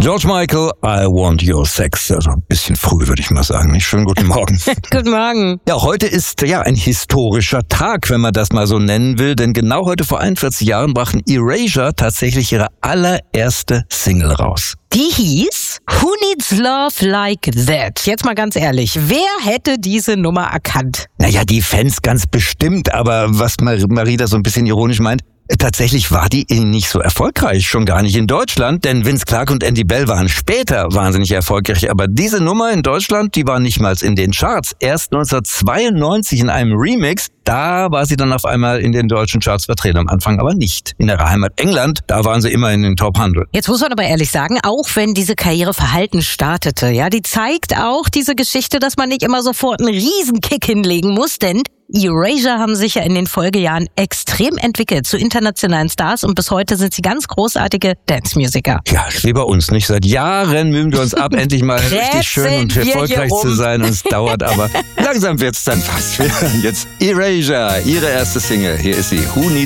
George Michael, I Want Your Sex. Also ein bisschen früh, würde ich mal sagen. Schönen guten Morgen. Guten Morgen. Ja, heute ist ja ein historischer Tag, wenn man das mal so nennen will. Denn genau heute vor 41 Jahren brachen Erasure tatsächlich ihre allererste Single raus. Die hieß Who Needs Love Like That? Jetzt mal ganz ehrlich, wer hätte diese Nummer erkannt? Naja, die Fans ganz bestimmt, aber was Marie da so ein bisschen ironisch meint, tatsächlich war die nicht so erfolgreich, schon gar nicht in Deutschland, denn Vince Clarke und Andy Bell waren später wahnsinnig erfolgreich, aber diese Nummer in Deutschland, die war nicht mal in den Charts. Erst 1992 in einem Remix, da war sie dann auf einmal in den deutschen Charts vertreten, am Anfang aber nicht. In ihrer Heimat England, da waren sie immer in den Top 100. Jetzt muss man aber ehrlich sagen, auch wenn diese Karriere verhalten startete, ja, die zeigt auch diese Geschichte, dass man nicht immer sofort einen Riesenkick hinlegen muss, denn Erasure haben sich ja in den Folgejahren extrem entwickelt zu internationalen Stars und bis heute sind sie ganz großartige Dance-Musiker. Ja, wie bei uns, nicht? Seit Jahren mühen wir uns ab, endlich mal richtig schön und erfolgreich zu sein, und es dauert aber. Langsam wird's dann fast. Wir hören jetzt Erasure, ihre erste Single. Hier ist sie, Who Needs